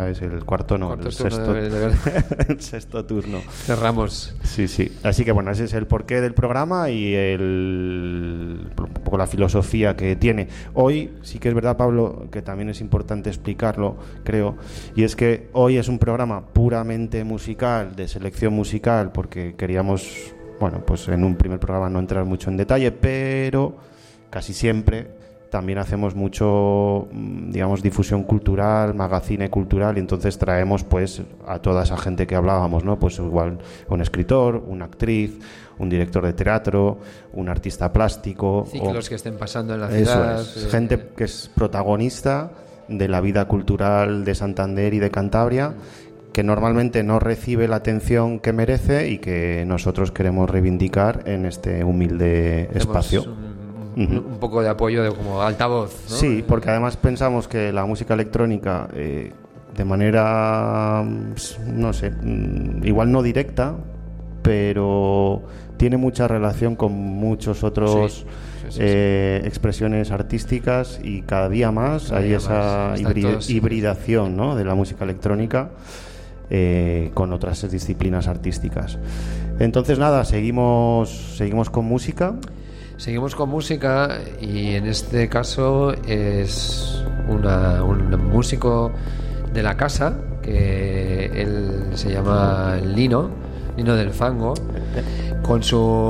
ya es el cuarto, no, Cuarto el turno sexto, el sexto turno. Cerramos. Sí. Así que bueno, ese es el porqué del programa y un poco la filosofía que tiene. Hoy sí que es verdad, Pablo, que también es importante explicarlo, creo, y es que hoy es un programa puramente musical, de selección musical, porque queríamos, bueno, pues en un primer programa no entrar mucho en detalle, pero casi siempre también hacemos mucho, digamos, difusión cultural, magazine cultural, y entonces traemos pues a toda esa gente que hablábamos, ¿no? Pues igual un escritor, una actriz, un director de teatro, un artista plástico. Ciclos que estén pasando en la ciudad. Eso es, gente que es protagonista de la vida cultural de Santander y de Cantabria, que normalmente no recibe la atención que merece y que nosotros queremos reivindicar en este humilde espacio. Un poco de apoyo como altavoz, ¿no? Sí, porque además pensamos que la música electrónica, de manera, no sé, igual no directa, pero tiene mucha relación con muchos otros expresiones artísticas, y cada día más hay esa hibridación, ¿no?, de la música electrónica con otras disciplinas artísticas. Entonces nada, seguimos con música. Seguimos con música, y en este caso es un músico de la casa, que él se llama Lino del Fango, con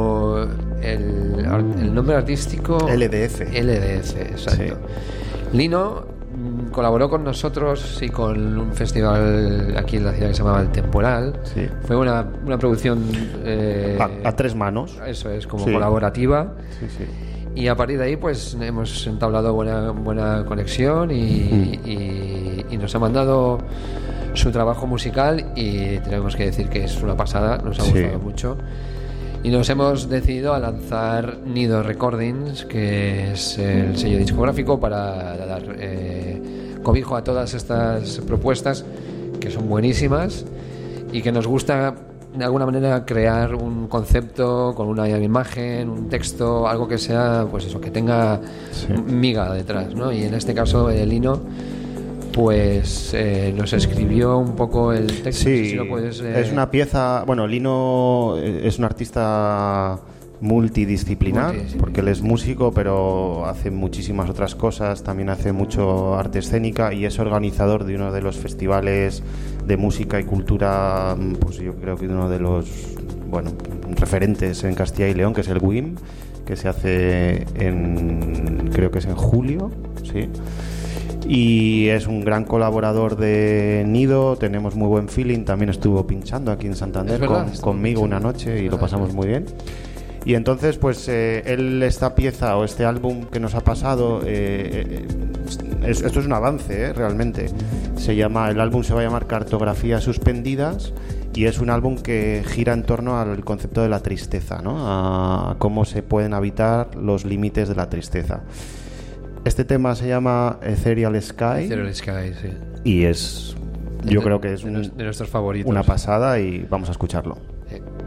el nombre artístico LDF, exacto. Sí. Lino colaboró con nosotros y con un festival aquí en la ciudad que se llamaba El Temporal. Sí. Fue una producción a tres manos. Eso es, como colaborativa. Sí. Y a partir de ahí pues hemos entablado buena conexión y nos ha mandado su trabajo musical, y tenemos que decir que es una pasada, nos ha gustado mucho. Y nos hemos decidido a lanzar Nido Recordings, que es el sello discográfico, para dar cobijo a todas estas propuestas que son buenísimas y que nos gusta de alguna manera crear un concepto con una imagen, un texto, algo que sea, pues eso, que tenga miga detrás, ¿no? Y en este caso el Lino pues nos escribió un poco el texto. Sí, si lo puedes, es una pieza. Bueno, Lino es un artista multidisciplinar, porque él es músico, pero hace muchísimas otras cosas. También hace mucho arte escénica y es organizador de uno de los festivales de música y cultura, pues yo creo que uno de los referentes en Castilla y León, que es el WIM, que se hace creo que es en julio, sí. Y es un gran colaborador de Nido, tenemos muy buen feeling. También estuvo pinchando aquí en Santander conmigo una noche y lo pasamos muy bien. Y entonces pues él, esta pieza o este álbum que nos ha pasado, esto es un avance, realmente. El álbum se va a llamar Cartografías Suspendidas, y es un álbum que gira en torno al concepto de la tristeza, ¿no? A cómo se pueden habitar los límites de la tristeza. Este tema se llama Ethereal Sky. Ethereal Sky, sí. Y yo creo que es de nuestros favoritos. Una pasada, y vamos a escucharlo. Sí.